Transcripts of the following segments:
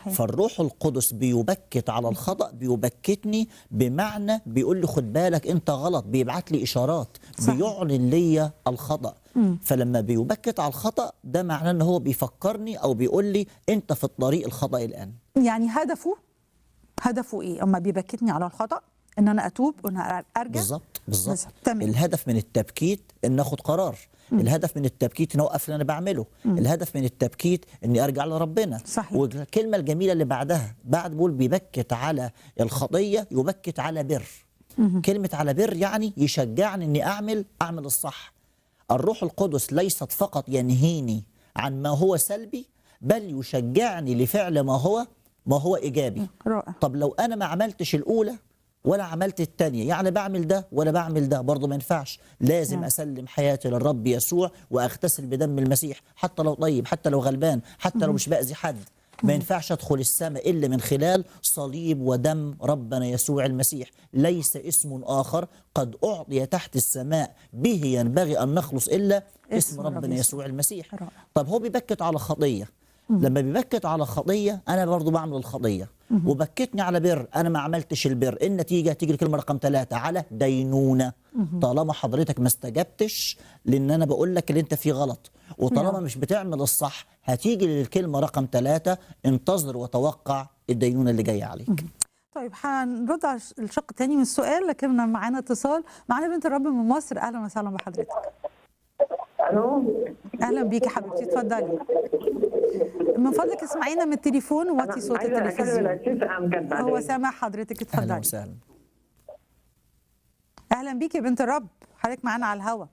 صحيح. فالروح القدس بيبكت على الخطأ، بيبكتني بمعنى بيقول لي خد بالك انت غلط، بيبعت لي اشارات، صحيح. بيعلن لي الخطأ. فلما بيبكت على الخطأ ده معناه ان هو بيفكرني او بيقول لي انت في الطريق الخطأ الان. يعني هدفه ايه اما بيبكتني على الخطأ؟ ان انا اتوب وان انا ارجع. بالظبط. تمام. الهدف من التبكيت ان اخد قرار، الهدف من التبكيت ان اوقف اللي انا بعمله، الهدف من التبكيت اني ارجع لربنا. صحيح. والكلمه الجميله اللي بعدها، بعد بيقول بيبكت على الخطيه يبكت على بر. كلمه على بر يعني يشجعني اني اعمل الصح. الروح القدس ليست فقط ينهيني عن ما هو سلبي، بل يشجعني لفعل ما هو ايجابي. رائع. طب لو انا ما عملتش الاولى ولا عملت التانية، يعني بعمل ده ولا بعمل ده، برضه ما ينفعش. لازم أسلم حياتي للرب يسوع وأغتسل بدم المسيح، حتى لو طيب، حتى لو غلبان، حتى لو مش بأذي حد. ما ينفعش أدخل السماء إلا من خلال صليب ودم ربنا يسوع المسيح. ليس اسم آخر قد أعطي تحت السماء به ينبغي أن نخلص إلا اسم ربنا يسوع المسيح. طب هو بيبكت على خطية، لما بيبكت على خطية أنا برضو بعمل الخطية، وبكتني على بر أنا ما عملتش البر. النتيجة تيجي الكلمة رقم 3 على دينونة. طالما حضرتك ما استجبتش لأن أنا بقول لك اللي أنت فيه غلط، وطالما مش بتعمل الصح، هتيجي للكلمة رقم 3 انتظر وتوقع الدينونة اللي جاية عليك. طيب هنرد على الشق الثاني من السؤال، لكن معانا اتصال. معانا بنت الرب من مصر. أهلا وسهلا بحضرتك. الو. اهلا بيكي حبيبتي، اتفضلي. من فضلك اسمعينا من التليفون ووطي صوت التلفزيون. هو سامع حضرتك، اتفضلي. أهلا وسهلا. اهلا بيكي يا بنت الرب، حضرتك معانا على الهوا.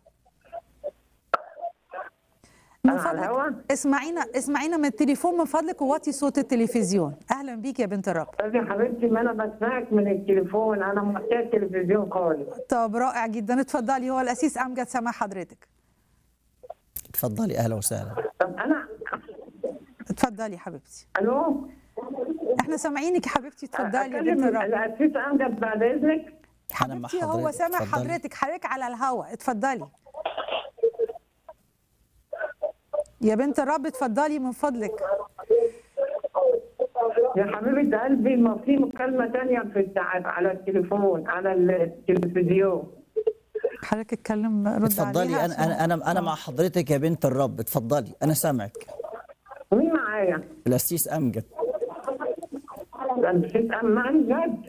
من فضلك اسمعينا من التليفون من فضلك ووطي صوت التلفزيون. اهلا بيكي يا بنت الرب. يا حبيبتي ما انا بسمعك من التليفون، انا موطيه التلفزيون خالص. طب رائع جدا، اتفضلي. هو الاسيس امجد سامع حضرتك. اتفضلي. اهلا وسهلا. طب انا اتفضلي يا حبيبتي. الو. احنا سامعينك يا حبيبتي، اتفضلي يا بنت الرب. الاسيس امجد بعد اذنك. حبيبتي هو سامع حضرتك على الهوا، اتفضلي يا بنت الرب، اتفضلي من فضلك. يا حبيبه قلبي ما في مكالمه ثانيه على التليفون على التلفزيون. حضرتك اتكلم، رد اتفضلي. عليها. انا مع حضرتك يا بنت الرب، اتفضلي انا سامعك. مين معايا؟ القسيس امجد. القسيس امجد؟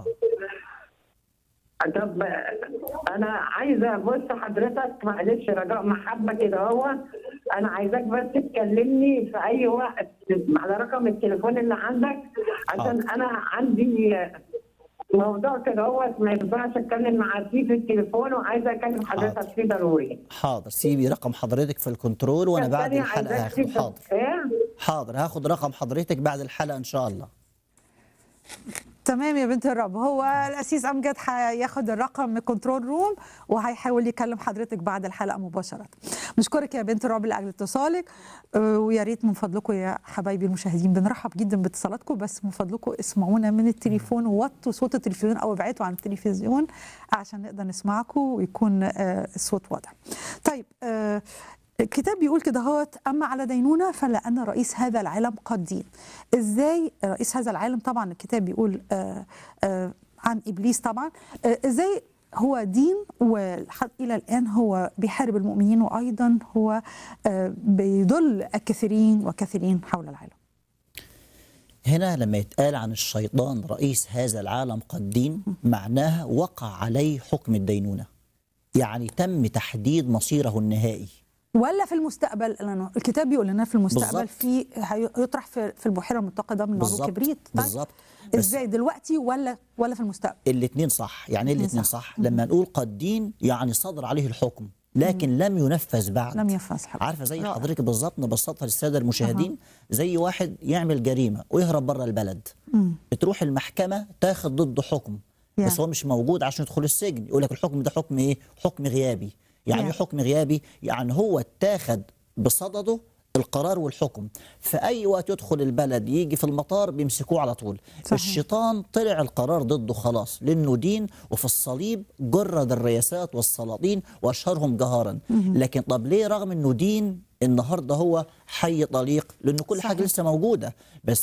طب انا عايزه بص حضرتك، معلش رجاء محبه كده، هو انا عايزاك بس تكلمني في اي وقت على رقم التليفون اللي عندك، عشان انا عندي موضوع كده هو ما ينفعش اتكلم معاه فيه في التليفون، وعايزه اكلم حضرتك فيه ضروري. حاضر، سيبي رقم حضرتك في الكنترول وانا بعد الحلقه هاخد. حاضر هاخد رقم حضرتك بعد الحلقه ان شاء الله. تمام يا بنت الرب، هو الأسيس أمجد هياخد الرقم من كنترول روم وهيحاول يكلم حضرتك بعد الحلقة مباشرة. نشكرك يا بنت الرب لأجل اتصالك، ويا ريت من فضلكم يا حبايبي المشاهدين بنرحب جدا باتصالاتكم، بس من فضلكم اسمعونا من التليفون ووطوا صوت التلفزيون أو ابعدوا عن التلفزيون عشان نقدر نسمعكم ويكون الصوت واضح. طيب الكتاب بيقول كده هوت: أما على دينونة فلأن رئيس هذا العالم قد دين. إزاي رئيس هذا العالم؟ طبعا الكتاب بيقول عن إبليس طبعا. إزاي هو دين وإلى الآن هو بيحارب المؤمنين، وأيضا هو بيضل الكثيرين وكثيرين حول العالم. هنا لما يتقال عن الشيطان رئيس هذا العالم قد دين، معناها وقع عليه حكم الدينونة، يعني تم تحديد مصيره النهائي. ولا في المستقبل، لأنه الكتاب بيقول لنا في المستقبل في هيطرح في البحيرة المتقدة من نار وكبريت. بالظبط. ازاي دلوقتي ولا في المستقبل؟ الاثنين صح. يعني الاثنين صح. لما نقول قد دين يعني صدر عليه الحكم لكن لم ينفذ بعد. لم ينفذ. عارفه زي حضرتك بالظبط، نبسطها للساده المشاهدين. زي واحد يعمل جريمه ويهرب بره البلد، تروح المحكمه تاخد ضده حكم، بس هو مش موجود عشان يدخل السجن، يقول لك الحكم ده حكم ايه؟ حكم غيابي. يعني حكم غيابي يعني هو اتاخد بصدده القرار والحكم، في أي وقت يدخل البلد يجي في المطار بيمسكوه على طول. صحيح. الشيطان طلع القرار ضده خلاص لأنه دين، وفي الصليب جرد الرياسات والسلاطين وأشهرهم جهارا. لكن طب ليه رغم أنه دين النهارده هو حي طليق؟ لأنه كل حاجة لسه موجودة، بس